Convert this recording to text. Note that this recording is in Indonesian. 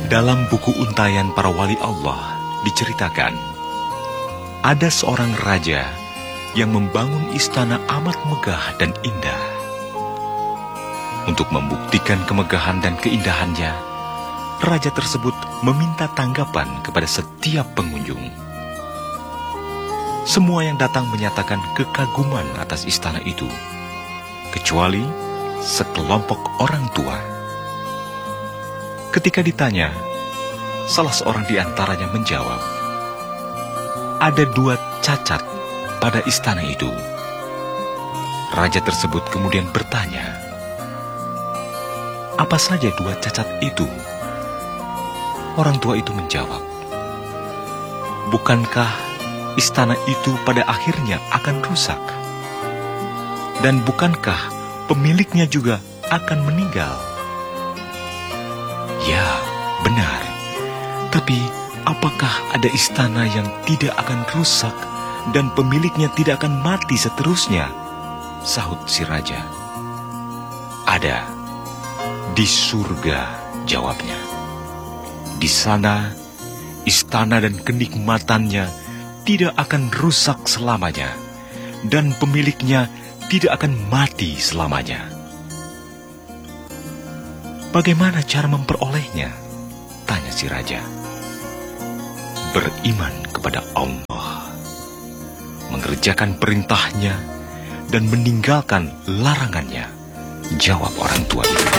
Dalam buku untayan para wali Allah diceritakan, ada seorang raja yang membangun istana amat megah dan indah. Untuk membuktikan kemegahan dan keindahannya, raja tersebut meminta tanggapan kepada setiap pengunjung. Semua yang datang menyatakan kekaguman atas istana itu, kecuali sekelompok orang tua. Ketika ditanya, salah seorang di antaranya menjawab, ada 2 cacat pada istana itu. Raja tersebut kemudian bertanya, apa saja 2 cacat itu? Orang tua itu menjawab, bukankah istana itu pada akhirnya akan rusak? Dan bukankah pemiliknya juga akan meninggal? Ya, benar. Tapi apakah ada istana yang tidak akan rusak dan pemiliknya tidak akan mati seterusnya? Sahut si raja. Ada. Di surga, jawabnya. Di sana, istana dan kenikmatannya tidak akan rusak selamanya, dan pemiliknya tidak akan mati selamanya. Bagaimana cara memperolehnya? Tanya si raja. Beriman kepada Allah, mengerjakan perintahnya, dan meninggalkan larangannya, jawab orang tua itu.